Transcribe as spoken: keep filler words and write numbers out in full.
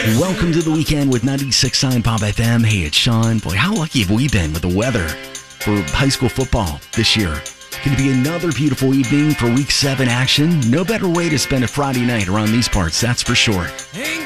Welcome to the weekend with ninety-six point nine Pop F M. Hey, it's Sean. Boy, how lucky have we been with the weather for high school football this year. Going to be another beautiful evening for week seven action. No better way to spend a Friday night around these parts, that's for sure.